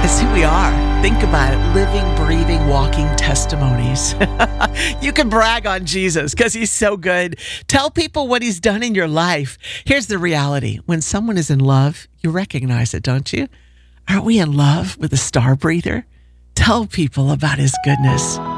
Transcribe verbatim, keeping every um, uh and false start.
It's who we are. Think about it. Living, breathing, walking testimonies. You can brag on Jesus because he's so good. Tell people what he's done in your life. Here's the reality. When someone is in love, you recognize it, don't you? Aren't we in love with a star breather? Tell people about his goodness.